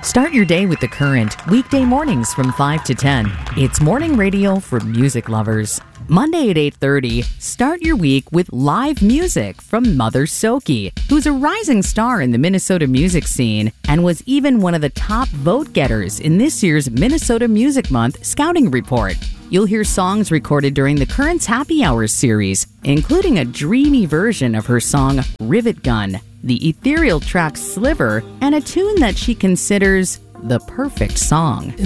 Start your day with The Current, weekday mornings from 5 to 10. It's morning radio for music lovers. Monday at 8:30, start your week with live music from Mother Soki, who's a rising star in the Minnesota music scene and was even one of the top vote getters in this year's Minnesota Music Month Scouting Report. You'll hear songs recorded during The Current's Happy Hours series, including a dreamy version of her song Rivet Gun, the ethereal track Sliver, and a tune that she considers the perfect song.